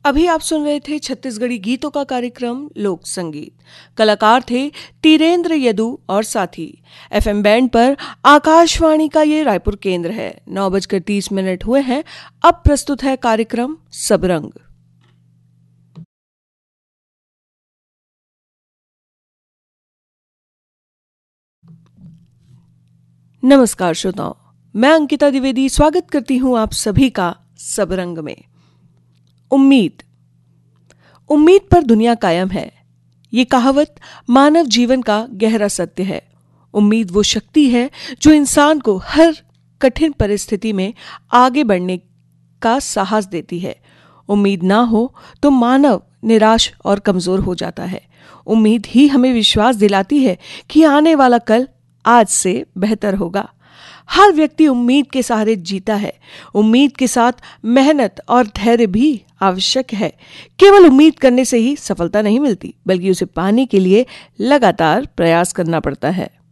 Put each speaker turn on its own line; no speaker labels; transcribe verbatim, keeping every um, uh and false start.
अभी आप सुन रहे थे छत्तीसगढ़ी गीतों का कार्यक्रम लोक संगीत। कलाकार थे तीरेंद्र यदु और साथी। एफएम बैंड पर आकाशवाणी का ये रायपुर केंद्र है। नौ बजकर तीस मिनट हुए हैं। अब प्रस्तुत है कार्यक्रम सबरंग। नमस्कार श्रोताओं, मैं अंकिता द्विवेदी स्वागत करती हूं आप सभी का सबरंग में। उम्मीद उम्मीद पर दुनिया कायम है, ये कहावत मानव जीवन का गहरा सत्य है। उम्मीद वो शक्ति है जो इंसान को हर कठिन परिस्थिति में आगे बढ़ने का साहस देती है। उम्मीद ना हो तो मानव निराश और कमजोर हो जाता है। उम्मीद ही हमें विश्वास दिलाती है कि आने वाला कल आज से बेहतर होगा। हर व्यक्ति उम्मीद के सहारे जीता है। उम्मीद के साथ मेहनत और धैर्य भी आवश्यक है। केवल उम्मीद करने से ही सफलता नहीं मिलती, बल्कि उसे पाने के लिए लगातार प्रयास करना पड़ता है।